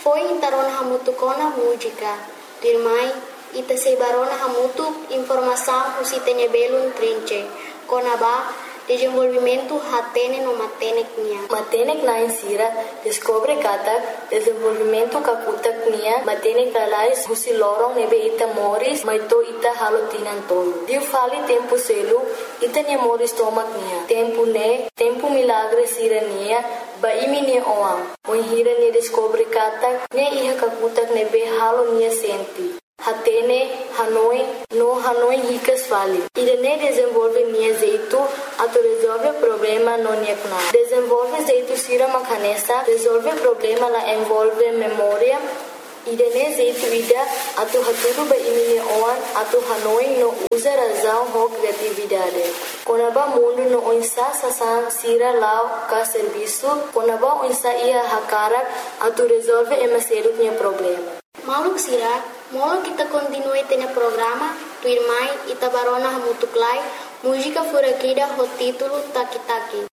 Foi intarona hamutu kona música. Dirmai, ita seibarona hamutu informação usitenya belum trinche. Kona ba, desenvolvimento hatene no matenek nia. Matenek na insira, descobre kata, desenvolvimento kakutak nia, matenek alais husi lorong nebe ita moris, maito ita halo tinan tolo. Diu fali tempo selu, ita nia moris tomak nia. Tempo milagre sira nia, ba imi nia oang. Moin hira nia descobre kata, nia iha kakutak nebe halo nia senti. Hatene, Hanoi ricas fali. Irene desenvolve nia jeito, ato resolve problema no nia kuna. Desenvolve jeito sira makanesa, resolve problema la envolve memória. Irene jeito ida, ato haturu ba imini oan, ato Hanoi no usa razão ho criatividade. Konaba mundo no onsa sasan sira lao ka serviço, konaba onsa ia hakarak, ato resolve emaseru nia problema. Mauluk sira, molo kita continue tenya programa, tu irmai ita barona hamutuklai, música furakida ho título Taki Taki.